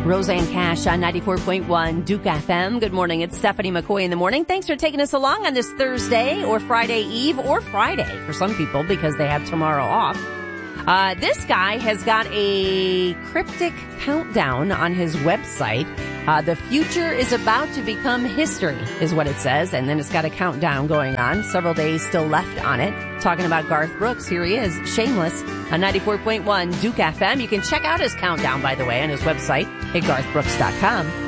Roseanne Cash on 94.1 Duke FM. Good morning. It's Stephanie McCoy in the morning. Thanks for taking us along on this Thursday or Friday Eve or Friday for some people because they have tomorrow off. This guy has got a cryptic countdown on his website. The future is about to become history is what it says. And then it's got a countdown going on. Several days still left on it. Talking about Garth Brooks. Here he is, Shameless on 94.1 Duke FM. You can check out his countdown, by the way, on his website at garthbrooks.com.